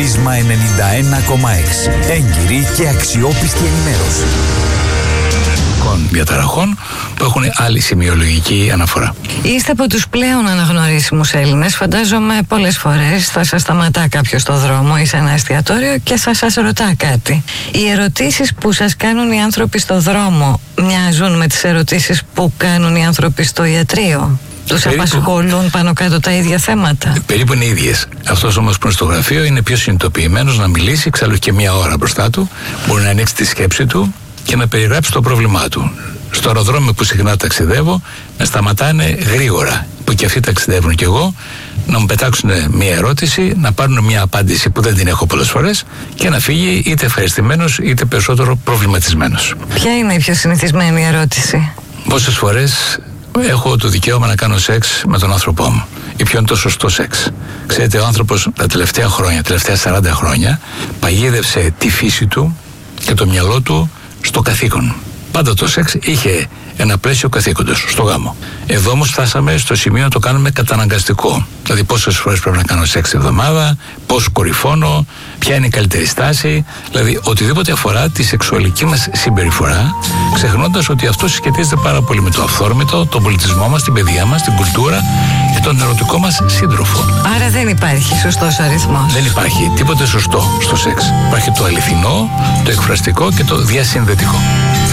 Πρίσμα 91,6. Έγκυρη και αξιόπιστη ενημέρωση. Διαταραχών που έχουν άλλη σημειολογική αναφορά. Είστε από τους πλέον αναγνωρίσιμους Έλληνες. Φαντάζομαι πολλές φορές θα σας σταματά κάποιος στο δρόμο ή σε ένα εστιατόριο και θα σας ρωτά κάτι. Οι ερωτήσεις που σας κάνουν οι άνθρωποι στο δρόμο μοιάζουν με τις ερωτήσεις που κάνουν οι άνθρωποι στο ιατρείο? Τους απασχολούν πάνω κάτω τα ίδια θέματα? Περίπου είναι ίδιες. Αυτός όμως που είναι στο γραφείο είναι πιο συνειδητοποιημένος να μιλήσει, εξάλλου και μία ώρα μπροστά του, μπορεί να ανοίξει τη σκέψη του και να περιγράψει το πρόβλημά του. Στο αεροδρόμιο που συχνά ταξιδεύω, με σταματάνε γρήγορα, που και αυτοί ταξιδεύουν κι εγώ, να μου πετάξουν μία ερώτηση, να πάρουν μία απάντηση που δεν την έχω πολλές φορές και να φύγει είτε ευχαριστημένος είτε περισσότερο προβληματισμένος. Ποια είναι η πιο συνηθισμένη ερώτηση? Πόσες φορές έχω το δικαίωμα να κάνω σεξ με τον άνθρωπό μου? Ή ποιο είναι το σωστό σεξ? Ξέρετε, ο άνθρωπος τα τελευταία 40 χρόνια, παγίδευσε τη φύση του και το μυαλό του στο καθήκον. Πάντα το σεξ είχε ένα πλαίσιο καθήκοντος, στο γάμο. Εδώ όμως φτάσαμε στο σημείο να το κάνουμε καταναγκαστικό. Δηλαδή, πόσες φορές πρέπει να κάνω σεξ τη εβδομάδα, πώς κορυφώνω, ποια είναι η καλύτερη στάση. Δηλαδή, οτιδήποτε αφορά τη σεξουαλική μας συμπεριφορά, ξεχνώντας ότι αυτό συσχετίζεται πάρα πολύ με το αυθόρμητο, τον πολιτισμό μας, την παιδεία μας, την κουλτούρα και τον ερωτικό μας σύντροφο. Άρα δεν υπάρχει σωστός αριθμός. Δεν υπάρχει τίποτε σωστό στο σεξ. Υπάρχει το αληθινό, το εκφραστικό και το διασυνδετικό.